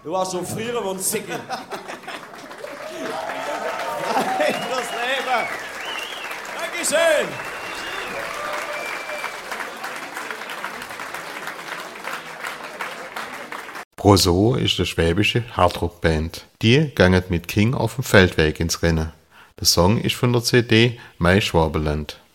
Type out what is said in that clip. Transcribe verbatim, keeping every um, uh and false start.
Du warst schon früher und Sickel. Nein, das Leben. Dankeschön. Broso ist eine schwäbische Hardrock-Band. Die gangen mit King auf dem Feldweg ins Rennen. Der Song ist von der C D Mai Schwabenland.